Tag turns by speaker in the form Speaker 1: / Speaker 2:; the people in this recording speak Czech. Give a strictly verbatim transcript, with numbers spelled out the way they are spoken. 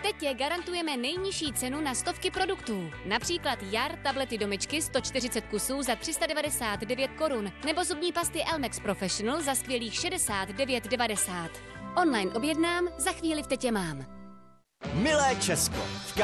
Speaker 1: Tetě garantujeme nejnižší cenu na stovky produktů. Například Jar tablety do myčky sto čtyřicet kusů za tři sta devadesát devět korun nebo zubní pasty Elmex Professional za skvělých šedesát devět devadesát. Online objednám, za chvíli v Tetě mám.
Speaker 2: Milé Česko, v